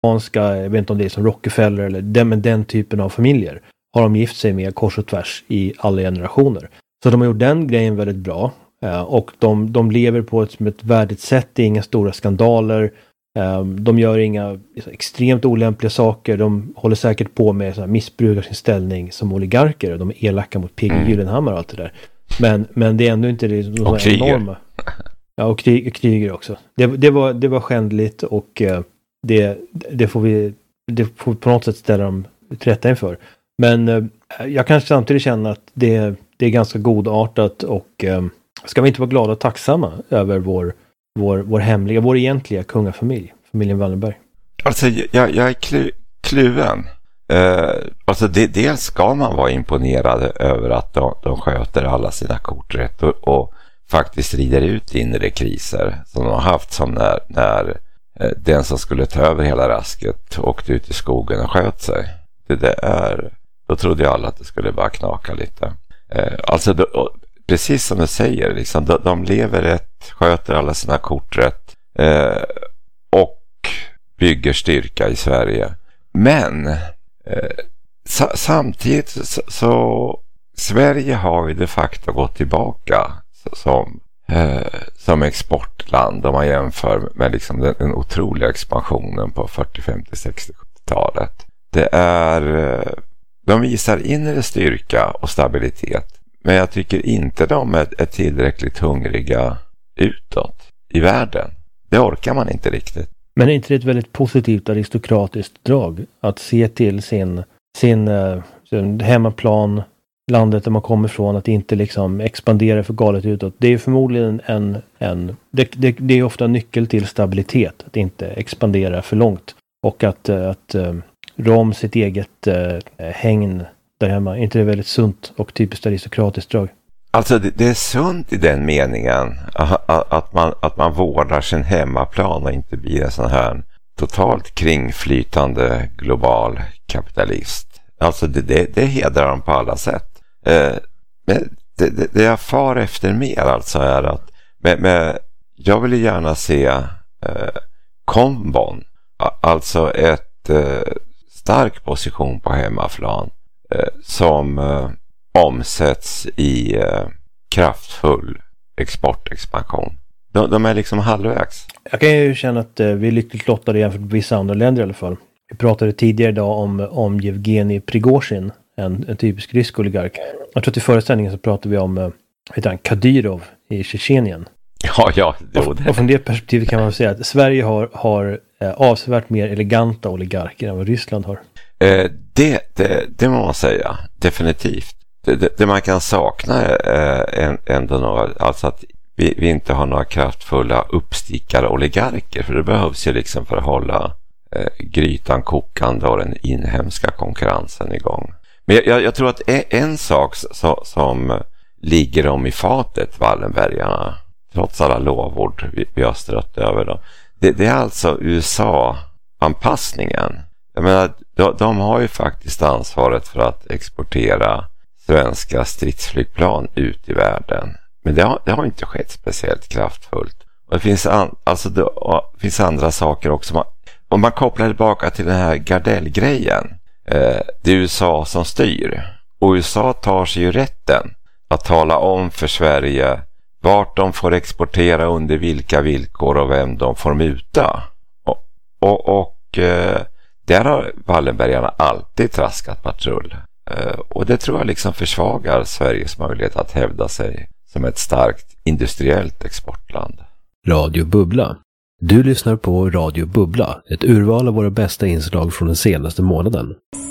jag vet inte om det är som Rockefeller eller den typen av familjer, har de gift sig med kors och tvärs i alla generationer. Så de har gjort den grejen väldigt bra. Och de lever på ett värdigt sätt. Det är inga stora skandaler. De gör inga extremt olämpliga saker. De håller säkert på med så här, missbrukar sin ställning som oligarker. De är elaka mot P.G. Gyllenhammar och allt det där. Men det är ändå inte det som är enorma. Ja, och kriger också. Det var skändligt och det får vi på något sätt ställa dem till rätta inför. Men jag kanske samtidigt känner att det är ganska godartat och ska vi inte vara glada och tacksamma över vår egentliga kungafamilj, familjen Wallenberg? Alltså jag är kluven. Alltså dels ska man vara imponerad över att de sköter alla sina kort rätt och faktiskt rider ut inre kriser som de har haft, som när den som skulle ta över hela rasket åkte ut i skogen och sköt sig. Då trodde jag alla att det skulle bara knaka lite. Alltså precis som du säger, liksom, de lever rätt, sköter alla sina kort rätt och bygger styrka i Sverige. Men samtidigt så Sverige har ju de facto gått tillbaka som exportland om man jämför med liksom den otroliga expansionen på 40, 50, 60, 70-talet. De visar inre styrka och stabilitet, men jag tycker inte de är tillräckligt hungriga utåt i världen. Det orkar man inte riktigt. Men är inte det ett väldigt positivt aristokratiskt drag att se till sin hemmaplan, landet där man kommer ifrån, att inte liksom expandera för galet utåt? Det är förmodligen det är ofta en nyckel till stabilitet, att inte expandera för långt och att rom sitt eget hägn där hemma. Är inte det väldigt sunt och typiskt aristokratiskt drag? Alltså det är sunt i den meningen att man vårdar sin hemmaplan och inte blir en sån här totalt kringflytande global kapitalist. Alltså det hedrar dem på alla sätt. Men det jag far efter mer alltså är att jag vill gärna se kombon, alltså ett stark position på hemmaplan som omsätts i kraftfull exportexpansion. De är liksom halvvägs. Jag kan ju känna att vi är lyckligt lottade jämfört med vissa andra länder i alla fall. Vi pratade tidigare idag om Yevgeny Prigozhin, en typisk rysk oligark. Jag tror att i föreställningen så pratade vi om Kadyrov i Tjetjenien. Ja. Och från det perspektivet kan man säga att Sverige har avsevärt mer eleganta oligarker än vad Ryssland har. Det må man säga, definitivt. Det man kan sakna är ändå alltså att vi inte har några kraftfulla uppstickare oligarker, för det behövs ju liksom för att hålla grytan kokande och den inhemska konkurrensen igång. Men jag tror att en sak som ligger dem i fatet, Wallenbergarna, trots alla lovord vi har strött över då, det är alltså USA-anpassningen. Jag menar, de har ju faktiskt ansvaret för att exportera svenska stridsflygplan ut i världen. Men det har inte skett speciellt kraftfullt. Och det finns andra saker också. Om man kopplar tillbaka till den här Gardell-grejen. Det är USA som styr. Och USA tar sig ju rätten att tala om för Sverige vart de får exportera, under vilka villkor och vem de får muta. Och där har Wallenbergarna alltid traskat patrull. Och det tror jag liksom försvagar Sveriges möjlighet att hävda sig som ett starkt industriellt exportland. Radio Bubbla. Du lyssnar på Radio Bubbla, ett urval av våra bästa inslag från den senaste månaden.